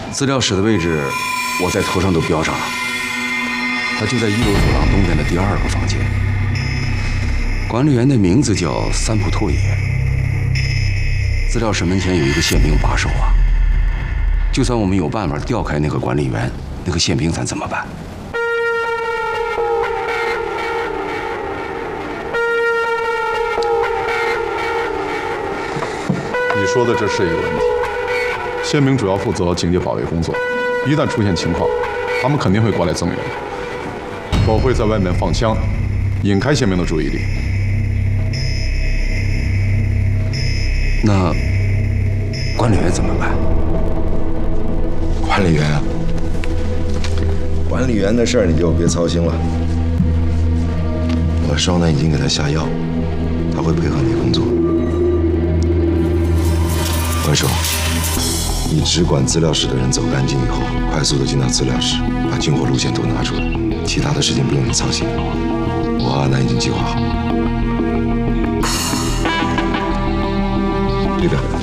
资料室的位置，我在头上都标上了。它就在1楼走廊东边的第2个房间。管理员的名字叫三浦拓也。资料室门前有一个宪兵把守啊。就算我们有办法调开那个管理员，那个宪兵咱怎么办？ 你说的这是一个问题。宪兵主要负责警戒保卫工作，一旦出现情况，他们肯定会过来增援。我会在外面放枪，引开宪兵的注意力。 那管理员怎么办？ 管理员啊，管理员的事儿你就别操心了。我双南已经给他下药，他会配合你工作。关叔，你只管资料室的人走干净以后，快速的进到资料室，把军火路线图拿出来，其他的事情不用你操心。我和阿南已经计划好。对的。